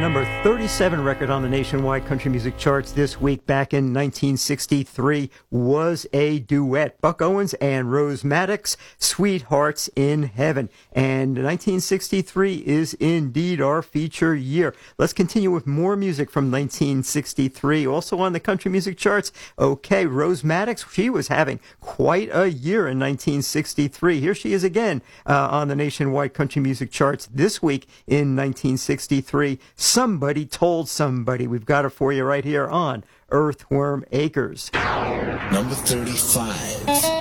number 37 record on the nationwide country music charts this week back in 1963 was a duet. Buck Owens and Rose Maddox, Sweethearts in Heaven. And 1963 is indeed our feature year. Let's continue with more music from 1963. Also on the country music charts, okay, Rose Maddox, she was having quite a year in 1963. Here she is again on the nationwide country music charts this week in 1963. Somebody Told Somebody. We've got it for you right here on Earthworm Acres. Number 35.